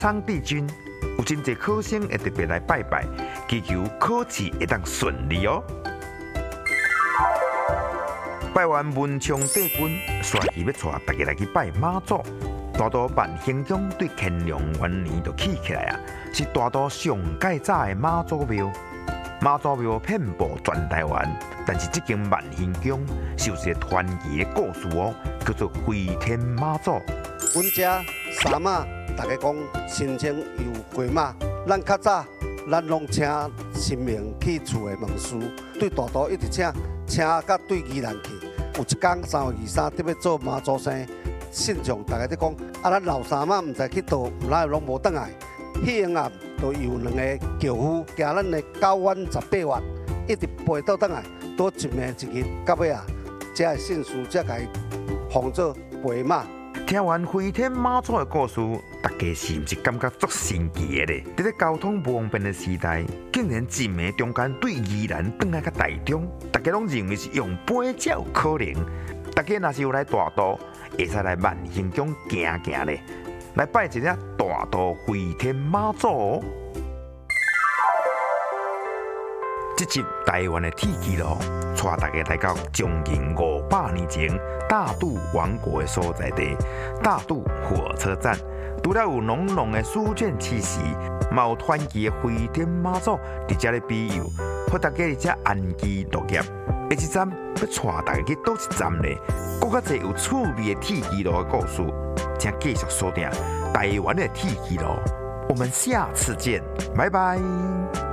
昌帝君，有真侪考生会特别来拜拜，祈求考试会当顺利哦。拜完文昌帝君，煞是要带大家来去拜妈祖。大都万兴宫对乾隆元年就起起来啊，是大都上介早的妈祖庙。妈祖庙遍布全台湾，但是这间万兴宫是有一个传奇的故事哦，叫做飞天妈祖。 阮遮三马，大家讲心情有过马。咱较早，咱拢请神明去厝的问事，对大道一直请到对宜兰去。有一天3月23，特别做妈祖生，信众大家在讲，咱老三马唔知去倒，哪会拢无转来？迄个暗就有2个轿夫，行咱的9弯18弯，一直陪到转来，倒一暝一日，到尾啊，这个信士才甲伊奉做陪马。 听完飞天妈祖的故事，大家是毋是感觉足神奇的咧？在交通不方便的时代，竟然一暝中间对宜兰转来到台中，大家拢认为是用飞才有可能。大家若是有来大都，会使来万兴宫行行咧，来拜一只大都飞天妈祖哦。这集台湾的铁骑路，带大家来到将近500年前大肚王国的所在地——大肚火车站。除了有浓浓的书卷气息，嘛有传奇的飞天妈祖伫这里庇佑，互大家伫这安居乐业。下一站要带大家去倒一站呢？更较侪有趣味的铁骑路的故事，请继续锁定台湾的铁骑路。我们下次见，拜拜。